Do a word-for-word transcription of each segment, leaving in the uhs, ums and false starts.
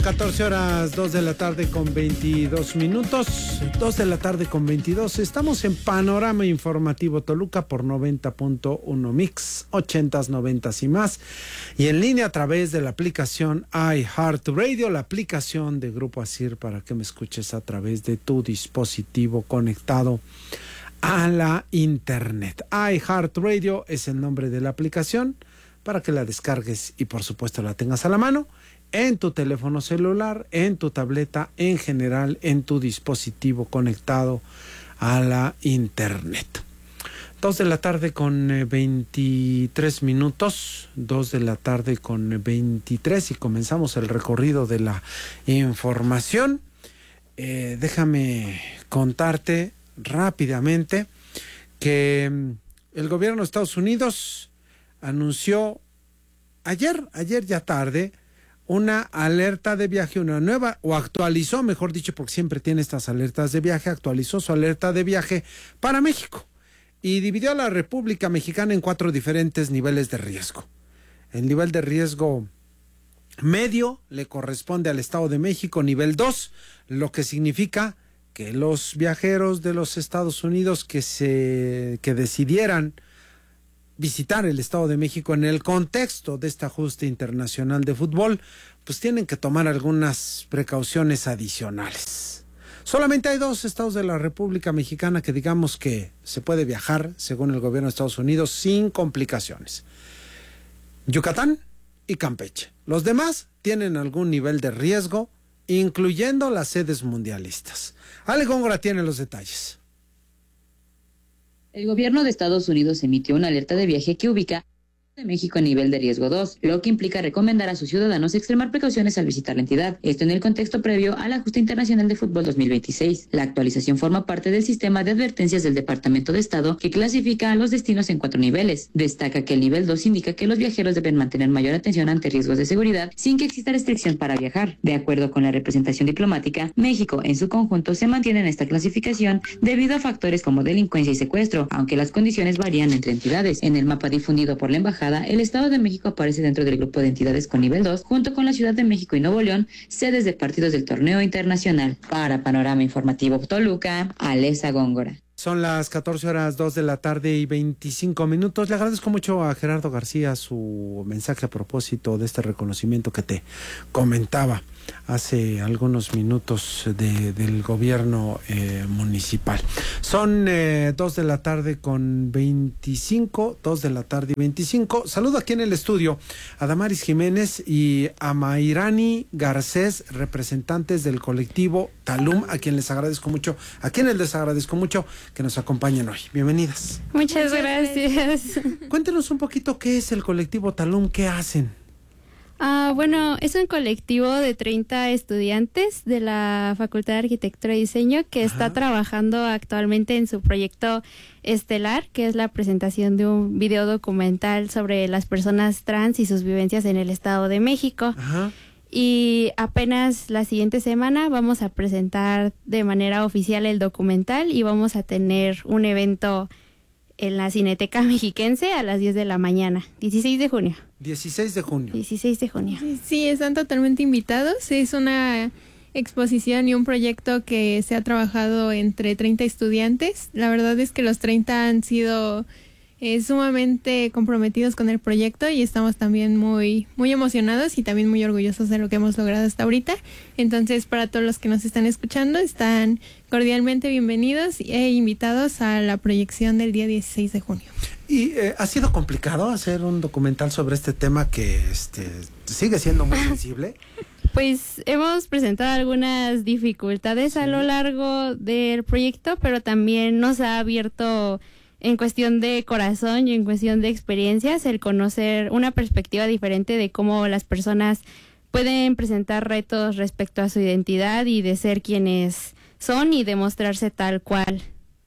catorce horas, dos de la tarde con veintidós minutos, dos de la tarde con veintidós. Estamos en Panorama Informativo Toluca por noventa punto uno Mix, ochentas, noventas y más. Y en línea a través de la aplicación iHeartRadio, la aplicación de Grupo Asir, para que me escuches a través de tu dispositivo conectado a la internet. iHeartRadio es el nombre de la aplicación para que la descargues y por supuesto la tengas a la mano en tu teléfono celular, en tu tableta, en general en tu dispositivo conectado a la internet. Dos de la tarde con veintitrés minutos, dos de la tarde con veintitrés y comenzamos el recorrido de la información. Eh, déjame contarte rápidamente que el gobierno de Estados Unidos anunció ayer, ayer ya tarde, una alerta de viaje, una nueva, o actualizó, mejor dicho, porque siempre tiene estas alertas de viaje, actualizó su alerta de viaje para México y dividió a la República Mexicana en cuatro diferentes niveles de riesgo. El nivel de riesgo medio le corresponde al Estado de México, nivel dos, lo que significa que los viajeros de los Estados Unidos que se que decidieran visitar el Estado de México en el contexto de este ajuste internacional de fútbol, pues tienen que tomar algunas precauciones adicionales. Solamente hay dos estados de la República Mexicana que digamos que se puede viajar, según el gobierno de Estados Unidos, sin complicaciones: Yucatán y Campeche. Los demás tienen algún nivel de riesgo, incluyendo las sedes mundialistas. Ale Góngora tiene los detalles. El gobierno de Estados Unidos emitió una alerta de viaje que ubica de México en nivel de riesgo dos, lo que implica recomendar a sus ciudadanos extremar precauciones al visitar la entidad. Esto en el contexto previo al ajuste internacional de fútbol dos mil veintiséis. La actualización forma parte del sistema de advertencias del Departamento de Estado que clasifica a los destinos en cuatro niveles. Destaca que el nivel dos indica que los viajeros deben mantener mayor atención ante riesgos de seguridad sin que exista restricción para viajar. De acuerdo con la representación diplomática, México en su conjunto se mantiene en esta clasificación debido a factores como delincuencia y secuestro, aunque las condiciones varían entre entidades. En el mapa difundido por la embajada, el Estado de México aparece dentro del grupo de entidades con nivel dos, junto con la Ciudad de México y Nuevo León, sedes de partidos del torneo internacional. Para Panorama Informativo Toluca, Alesa Góngora. Son las catorce horas, dos de la tarde y veinticinco minutos. Le agradezco mucho a Gerardo García su mensaje a propósito de este reconocimiento que te comentaba hace algunos minutos de, del gobierno eh, municipal. Son eh, dos de la tarde con veinticinco, dos de la tarde y veinticinco. Saludo aquí en el estudio a Damaris Jiménez y a Mayrani Garcés, representantes del colectivo Talum, a quien les agradezco mucho, a quienes les agradezco mucho que nos acompañen hoy. Bienvenidas. Muchas gracias. Cuéntenos un poquito qué es el colectivo Talum, qué hacen. Ah, bueno, es un colectivo de treinta estudiantes de la Facultad de Arquitectura y Diseño que Ajá. está trabajando actualmente en su proyecto estelar, que es la presentación de un video documental sobre las personas trans y sus vivencias en el Estado de México. Ajá. Y apenas la siguiente semana vamos a presentar de manera oficial el documental y vamos a tener un evento en la Cineteca Mexiquense a las diez de la mañana, dieciséis de junio. dieciséis de junio. dieciséis de junio. Sí, sí, están totalmente invitados. Es una exposición y un proyecto que se ha trabajado entre treinta estudiantes. La verdad es que los treinta han sido eh, sumamente comprometidos con el proyecto y estamos también muy, muy emocionados y también muy orgullosos de lo que hemos logrado hasta ahorita. Entonces, para todos los que nos están escuchando, están cordialmente bienvenidos e invitados a la proyección del día dieciséis de junio. ¿Y eh, ha sido complicado hacer un documental sobre este tema que este sigue siendo muy sensible? Pues hemos presentado algunas dificultades sí. a lo largo del proyecto, pero también nos ha abierto en cuestión de corazón y en cuestión de experiencias el conocer una perspectiva diferente de cómo las personas pueden presentar retos respecto a su identidad y de ser quienes son y demostrarse tal cual.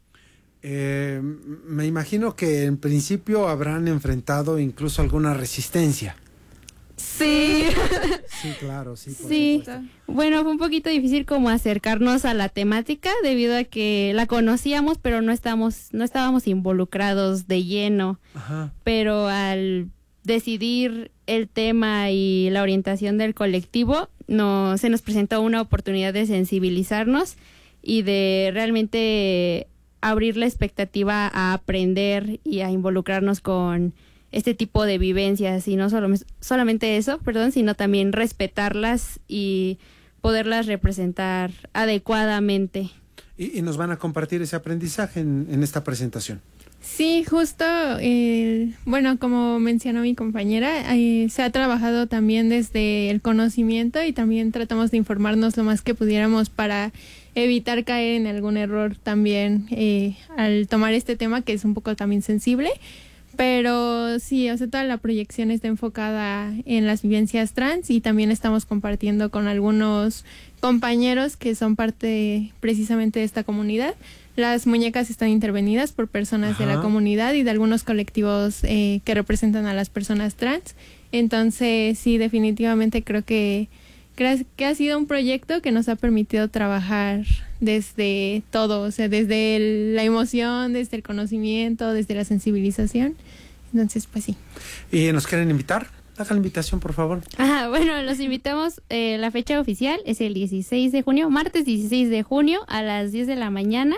Eh, me imagino que en principio habrán enfrentado incluso alguna resistencia. Sí. Sí, claro, sí. Por sí. supuesto. Bueno, fue un poquito difícil como acercarnos a la temática debido a que la conocíamos, pero no estábamos, no estábamos involucrados de lleno. Ajá. Pero al decidir el tema y la orientación del colectivo, no, se nos presentó una oportunidad de sensibilizarnos y de realmente abrir la expectativa a aprender y a involucrarnos con este tipo de vivencias, y no solo, solamente eso, perdón, sino también respetarlas y poderlas representar adecuadamente. Y, y nos van a compartir ese aprendizaje en, en esta presentación. Sí, justo, eh, bueno, como mencionó mi compañera, eh, se ha trabajado también desde el conocimiento y también tratamos de informarnos lo más que pudiéramos para evitar caer en algún error también eh, al tomar este tema, que es un poco también sensible. Pero sí, o sea, toda la proyección está enfocada en las vivencias trans, y también estamos compartiendo con algunos compañeros que son parte precisamente de esta comunidad. Las muñecas están intervenidas por personas Ajá. de la comunidad y de algunos colectivos eh, que representan a las personas trans. Entonces, sí, definitivamente creo que, creo que ha sido un proyecto que nos ha permitido trabajar desde todo, o sea, desde el, la emoción, desde el conocimiento, desde la sensibilización. Entonces, pues sí. ¿Y nos quieren invitar? Haga la invitación, por favor. Ah, bueno, los invitamos. Eh, la fecha oficial es el dieciséis de junio, martes dieciséis de junio a las diez de la mañana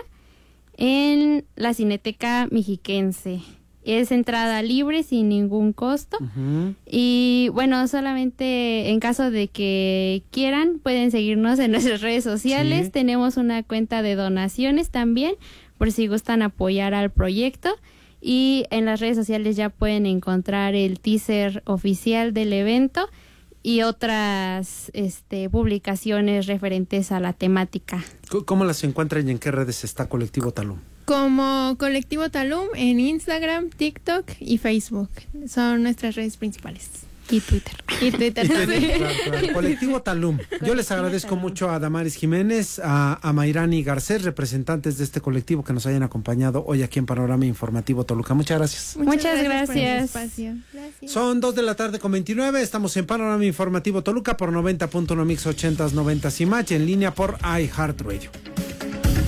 en la Cineteca Mexiquense. Es entrada libre sin ningún costo. Uh-huh. Y bueno, solamente en caso de que quieran, pueden seguirnos en nuestras redes sociales. Sí. Tenemos una cuenta de donaciones también, por si gustan apoyar al proyecto. Y en las redes sociales ya pueden encontrar el teaser oficial del evento y otras este, publicaciones referentes a la temática. ¿Cómo las encuentran y en qué redes está Colectivo Talum? Como Colectivo Talum en Instagram, TikTok y Facebook. Son nuestras redes principales. Y Twitter. Y Twitter. Y Twitter, claro, claro. Colectivo Talum. Yo les agradezco mucho a Damaris Jiménez, a, a Mayrani Garcés, representantes de este colectivo, que nos hayan acompañado hoy aquí en Panorama Informativo Toluca. Muchas gracias. Muchas, Muchas gracias. gracias. gracias. Son dos de la tarde con veintinueve. Estamos en Panorama Informativo Toluca por noventa punto uno Mix ochentas, noventas y más, y en línea por iHeartRadio.